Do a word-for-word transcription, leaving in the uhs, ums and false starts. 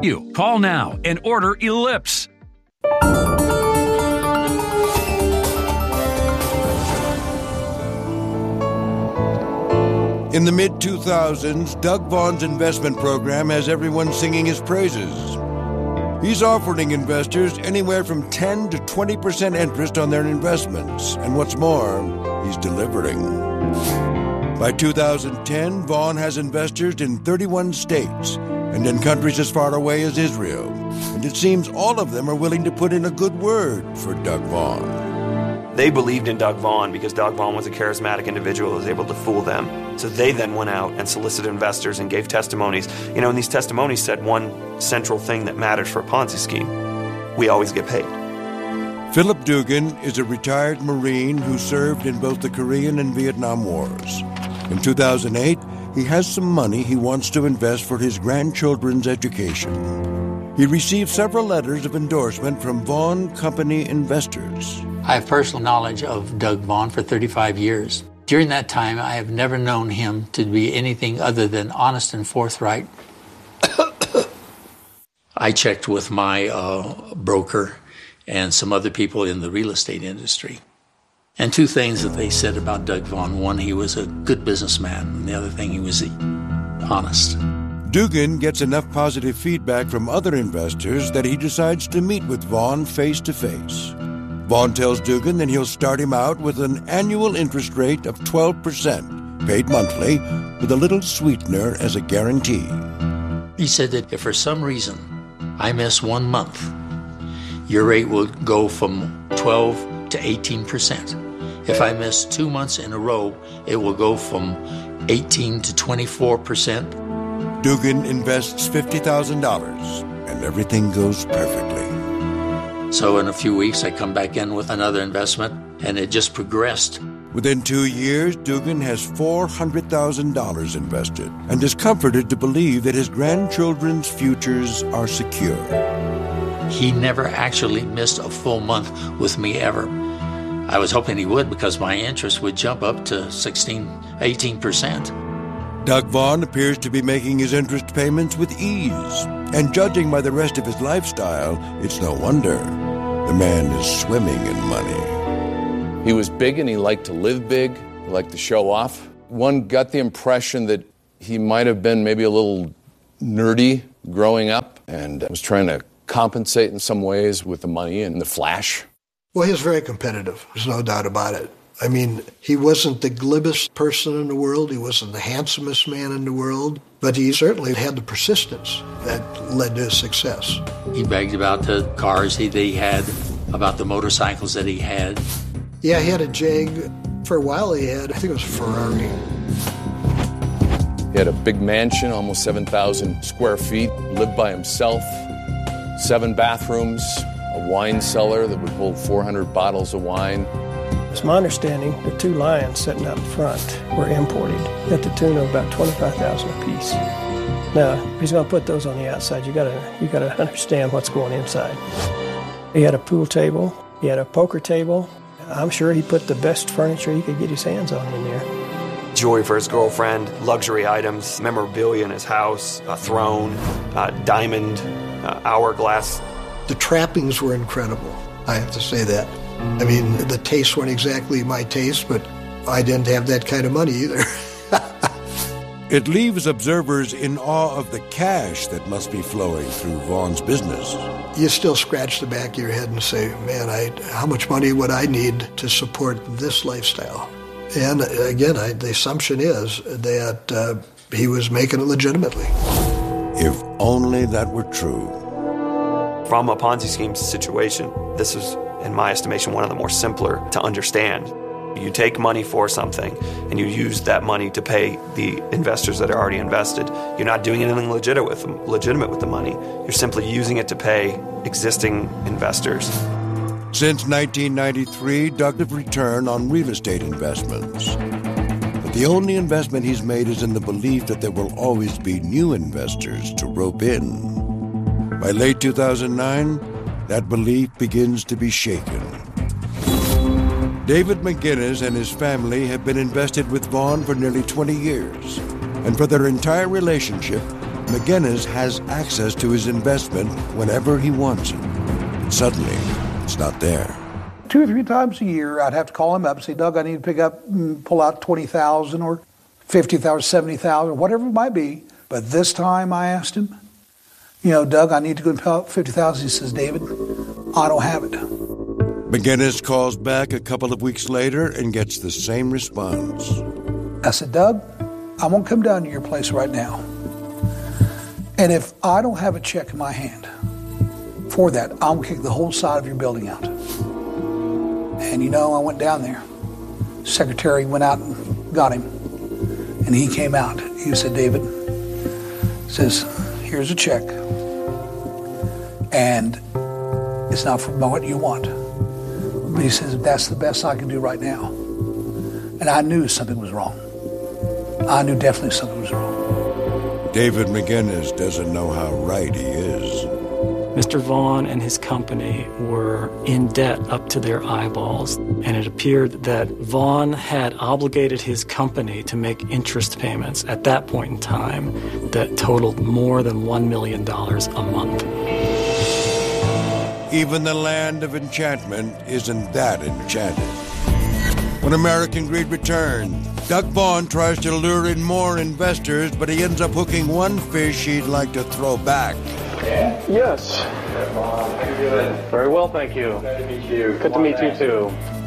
You call now and order Ellipse. In the mid two thousands, Doug Vaughn's investment program has everyone singing his praises. He's offering investors anywhere from ten to twenty percent interest on their investments. And what's more, he's delivering. By two thousand ten, Vaughn has investors in thirty-one states and in countries as far away as Israel. And it seems all of them are willing to put in a good word for Doug Vaughn. They believed in Doug Vaughn because Doug Vaughn was a charismatic individual who was able to fool them. So they then went out and solicited investors and gave testimonies. You know, and these testimonies said one central thing that matters for a Ponzi scheme. We always get paid. Philip Dugan is a retired Marine who served in both the Korean and Vietnam Wars. In two thousand eight, he has some money he wants to invest for his grandchildren's education. He received several letters of endorsement from Vaughn Company investors. I have personal knowledge of Doug Vaughn for thirty-five years. During that time, I have never known him to be anything other than honest and forthright. I checked with my uh, broker and some other people in the real estate industry. And two things that they said about Doug Vaughn. One, he was a good businessman, and the other thing, he was honest. Dugan gets enough positive feedback from other investors that he decides to meet with Vaughn face-to-face. Vaughn tells Dugan that he'll start him out with an annual interest rate of twelve percent, paid monthly, with a little sweetener as a guarantee. He said that if for some reason I miss one month, your rate will go from twelve to eighteen percent. If I miss two months in a row, it will go from eighteen to twenty-four percent. Dugan invests fifty thousand dollars, and everything goes perfectly. So in a few weeks, I come back in with another investment, and it just progressed. Within two years, Dugan has four hundred thousand dollars invested and is comforted to believe that his grandchildren's futures are secure. He never actually missed a full month with me ever. I was hoping he would because my interest would jump up to sixteen, eighteen percent. Doug Vaughn appears to be making his interest payments with ease. And judging by the rest of his lifestyle, it's no wonder the man is swimming in money. He was big and he liked to live big. He liked to show off. One got the impression that he might have been maybe a little nerdy growing up and was trying to compensate in some ways with the money and the flash. Well, he was very competitive. There's no doubt about it. I mean, he wasn't the glibest person in the world. He wasn't the handsomest man in the world. But he certainly had the persistence that led to his success. He bragged about the cars he, that he had, about the motorcycles that he had. Yeah, he had a Jag. For a while he had, I think it was a Ferrari. He had a big mansion, almost seven thousand square feet, lived by himself, seven bathrooms, a wine cellar that would hold four hundred bottles of wine. It's my understanding the two lions sitting out front were imported at the tune of about twenty-five thousand dollars apiece. Now, if he's going to put those on the outside, you gotta you gotta understand what's going inside. He had a pool table, he had a poker table. I'm sure he put the best furniture he could get his hands on in there. Jewelry for his girlfriend, luxury items, memorabilia in his house, a throne, uh, diamond, uh, hourglass. The trappings were incredible, I have to say that. I mean, the taste weren't exactly my taste, but I didn't have that kind of money either. It leaves observers in awe of the cash that must be flowing through Vaughn's business. You still scratch the back of your head and say, man, I, how much money would I need to support this lifestyle? And again, I, the assumption is that uh, he was making it legitimately. If only that were true. From a Ponzi scheme situation, this is, in my estimation, one of the more simpler to understand. You take money for something and you use that money to pay the investors that are already invested. You're not doing anything legitimate with them, legitimate with the money. You're simply using it to pay existing investors. Since nineteen ninety-three, Doug has returned on real estate investments. But the only investment he's made is in the belief that there will always be new investors to rope in. By late two thousand nine, that belief begins to be shaken. David McGinnis and his family have been invested with Vaughn for nearly twenty years. And for their entire relationship, McGinnis has access to his investment whenever he wants it. Suddenly, it's not there. Two or three times a year, I'd have to call him up and say, Doug, I need to pick up and pull out twenty thousand dollars or fifty thousand dollars, seventy thousand dollars, whatever it might be. But this time I asked him, you know, Doug, I need to go and pull out fifty thousand dollars. He says, David, I don't have it. McGinnis calls back a couple of weeks later and gets the same response. I said, Doug, I won't come down to your place right now. And if I don't have a check in my hand for that, I'm going to kick the whole side of your building out. And you know, I went down there. Secretary went out and got him. And he came out. He said, David, says, here's a check. And it's not for what you want. But he says, that's the best I can do right now. And I knew something was wrong. I knew definitely something was wrong. David McGinnis doesn't know how right he is. Mister Vaughn and his company were in debt up to their eyeballs, and it appeared that Vaughn had obligated his company to make interest payments at that point in time that totaled more than one million dollars a month. Even the land of enchantment isn't that enchanted. When American Greed returned, Doug Vaughn tries to lure in more investors, but he ends up hooking one fish he'd like to throw back. Yes. Very well, thank you. Good to meet you. Good to meet you, too.